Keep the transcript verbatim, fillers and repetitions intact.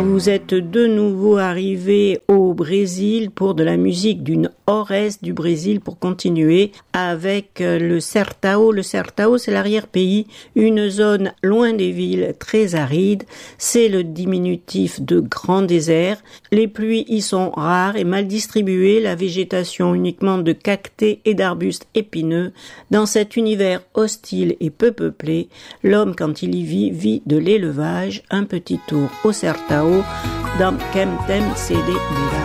Vous êtes de nouveau arrivé au Brésil pour de la musique du nord-est du Brésil pour continuer avec le Sertão. Le Sertão, c'est l'arrière-pays, une zone loin des villes, très aride. C'est le diminutif de grand désert. Les pluies y sont rares et mal distribuées, la végétation uniquement de cactés et d'arbustes épineux. Dans cet univers hostile et peu peuplé, l'homme, quand il y vit, vit de l'élevage. Un petit tour au Sertão dans Quem Tem Sede de